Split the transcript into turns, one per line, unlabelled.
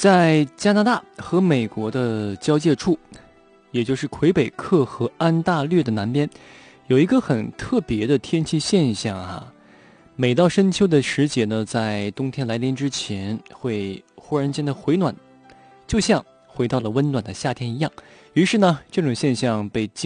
在加拿大和美国的交界处，也就是魁北克和安大略的南边，有一个很特别的天气现象啊。每到深秋的时节呢，在冬天来临之前，会忽然间的回暖，就像回到了温暖的夏天一样。于是呢，这种现象被